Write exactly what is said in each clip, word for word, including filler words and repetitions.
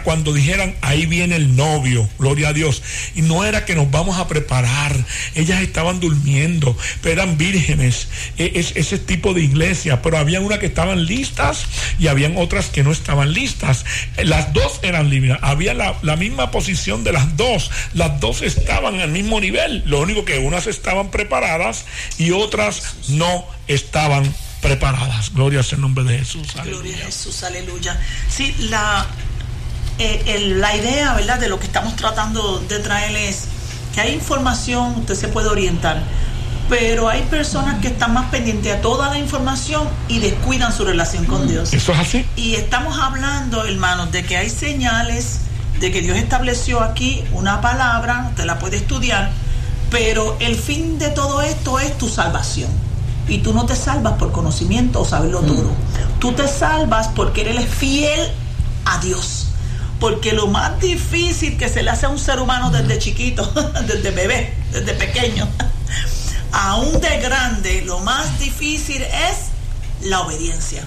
para cuando dijeran, ahí viene el novio, gloria a Dios. Y no era que nos vamos a preparar, ellas estaban durmiendo, pero eran vírgenes, es, ese tipo de iglesia, pero había unas que estaban listas y habían otras que no estaban listas. Las dos eran libres, había la, la misma posición de las dos, las dos estaban al mismo nivel, lo único que unas estaban preparadas y otras no estaban preparadas. Gloria sea el nombre de Jesús. Aleluya. Gloria a Jesús, aleluya. Sí, la, eh, el, la idea, ¿verdad?, de lo que estamos tratando de traer es que hay información, usted se puede orientar, pero hay personas que están más pendientes a toda la información y descuidan su relación con Dios. Eso es así. Y estamos hablando, hermanos, de que hay señales, de que Dios estableció aquí una palabra, usted la puede estudiar, pero el fin de todo esto es tu salvación. Y tú no te salvas por conocimiento o saberlo todo. Mm. Tú te salvas porque eres fiel a Dios. Porque lo más difícil que se le hace a un ser humano desde chiquito, desde bebé, desde pequeño, aún de grande, lo más difícil es la obediencia.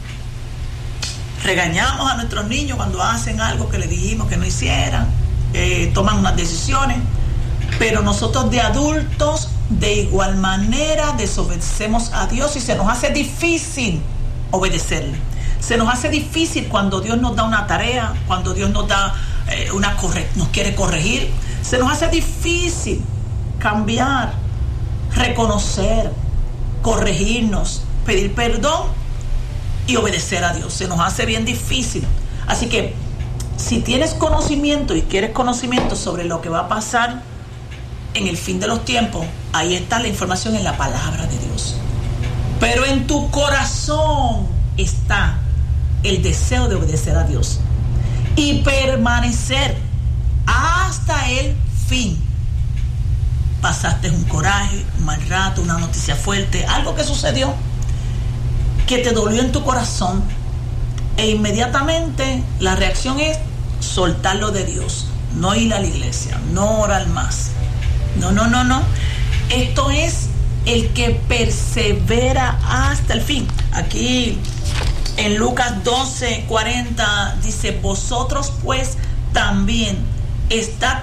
Regañamos a nuestros niños cuando hacen algo que les dijimos que no hicieran, eh, toman unas decisiones, pero nosotros de adultos de igual manera desobedecemos a Dios y se nos hace difícil obedecerle. Se nos hace difícil cuando Dios nos da una tarea, cuando Dios nos da eh, una corre- nos quiere corregir. Se nos hace difícil cambiar, reconocer, corregirnos, pedir perdón y obedecer a Dios. Se nos hace bien difícil. Así que si tienes conocimiento y quieres conocimiento sobre lo que va a pasar en el fin de los tiempos, ahí está la información en la palabra de Dios. Pero en tu corazón está el deseo de obedecer a Dios y permanecer hasta el fin. Pasaste un coraje, un mal rato, una noticia fuerte, algo que sucedió que te dolió en tu corazón, e inmediatamente la reacción es soltarlo de Dios, no ir a la iglesia, no orar más. No, no, no, no. Esto es el que persevera hasta el fin. Aquí en Lucas doce cuarenta dice: vosotros pues también estad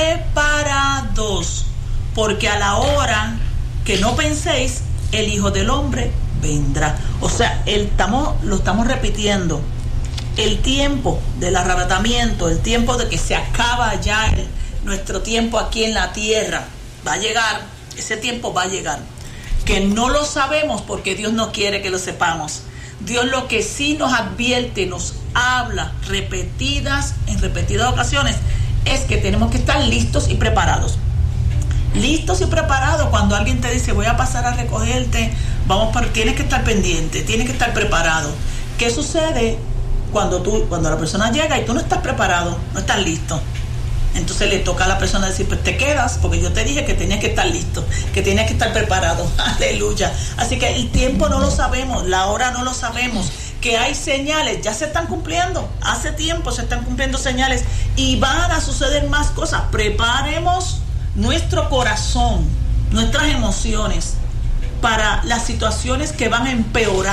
preparados, porque a la hora que no penséis, el Hijo del Hombre vendrá. O sea, el, estamos, lo estamos repitiendo. El tiempo del arrebatamiento, el tiempo de que se acaba ya el nuestro tiempo aquí en la tierra, va a llegar, ese tiempo va a llegar, que no lo sabemos porque Dios no quiere que lo sepamos. Dios lo que sí nos advierte, nos habla repetidas, en repetidas ocasiones, es que tenemos que estar listos y preparados. Listos y preparados. Cuando alguien te dice, voy a pasar a recogerte, vamos, pero tienes que estar pendiente, tienes que estar preparado. ¿Qué sucede cuando tú, cuando la persona llega y tú no estás preparado, no estás listo? Entonces le toca a la persona decir, pues te quedas, porque yo te dije que tenías que estar listo, que tenías que estar preparado. Aleluya. Así que el tiempo no lo sabemos, la hora no lo sabemos, que hay señales, ya se están cumpliendo, hace tiempo se están cumpliendo señales y van a suceder más cosas. Preparemos nuestro corazón, nuestras emociones para las situaciones que van a empeorar,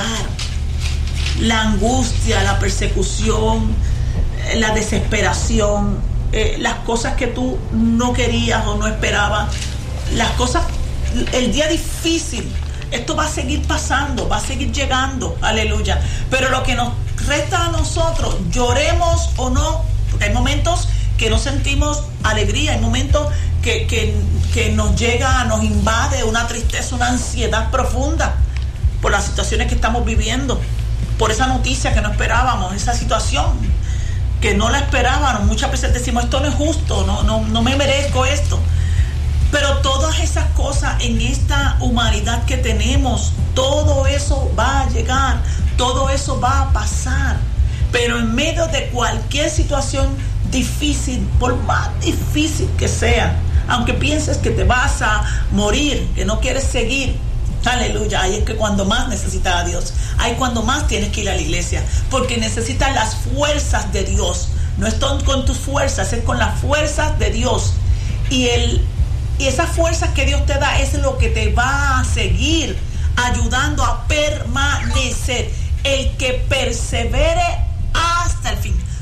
la angustia, la persecución, la desesperación, Eh, las cosas que tú no querías o no esperabas, las cosas, el día difícil. Esto va a seguir pasando, va a seguir llegando, aleluya. Pero lo que nos resta a nosotros, lloremos o no, porque hay momentos que no sentimos alegría, hay momentos que, que, que nos llega, nos invade una tristeza, una ansiedad profunda por las situaciones que estamos viviendo, por esa noticia que no esperábamos, esa situación que no la esperábamos. Muchas veces decimos, esto no es justo, no, no, no me merezco esto. Pero todas esas cosas en esta humanidad que tenemos, todo eso va a llegar, todo eso va a pasar. Pero en medio de cualquier situación difícil, por más difícil que sea, aunque pienses que te vas a morir, que no quieres seguir, aleluya, ahí es que cuando más necesitas a Dios, ahí cuando más tienes que ir a la iglesia, porque necesitas las fuerzas de Dios. No es con tus fuerzas, es con las fuerzas de Dios. Y, el, y esas fuerzas que Dios te da es lo que te va a seguir ayudando a permanecer. El que persevere hasta el fin.